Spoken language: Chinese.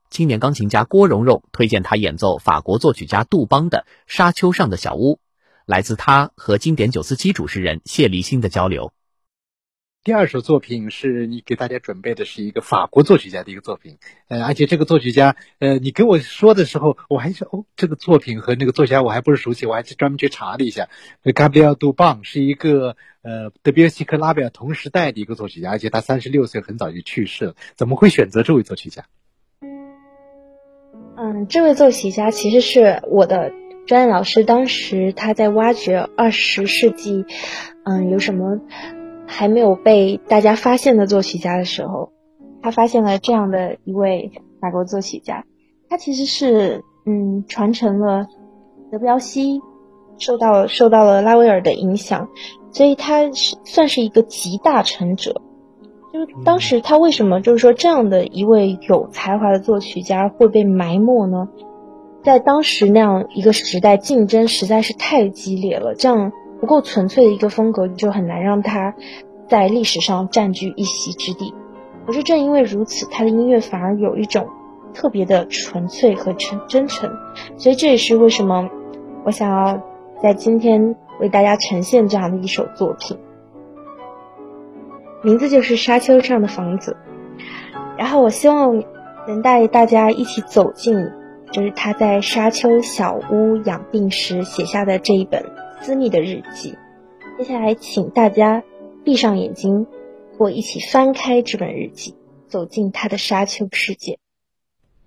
青年钢琴家郭蓉蓉推荐他演奏法国作曲家杜邦的《沙丘上的小屋》，来自他和经典947主持人谢立新的交流。 第二首作品是你给大家准备的是一个法国作曲家的一个作品，而且这个作曲家，你跟我说的时候，我还说这个作品和那个作曲家我还不是熟悉，我还是专门去查了一下。Gabriel Dubon 是一个德彪西和拉贝尔同时代的一个作曲家，而且他36岁很早就去世了。怎么会选择这位作曲家？ 这位作曲家其实是我的专业老师，当时他在挖掘20世纪，有什么还没有被大家发现的作曲家的时候，他发现了这样的一位法国作曲家。他其实是传承了德彪西，受到了拉威尔的影响，所以他算是一个集大成者。就是当时他为什么就是说这样的一位有才华的作曲家会被埋没呢？在当时那样一个时代，竞争实在是太激烈了，这样不够纯粹的一个风格就很难让他在历史上占据一席之地。可是正因为如此，他的音乐反而有一种特别的纯粹和真诚，所以这也是为什么我想要在今天为大家呈现这样的一首作品，名字就是《沙丘上的房子》。然后我希望能带大家一起走进就是他在沙丘小屋养病时写下的这一本私密的日记。接下来请大家闭上眼睛，或一起翻开这本日记，走进他的沙丘世界。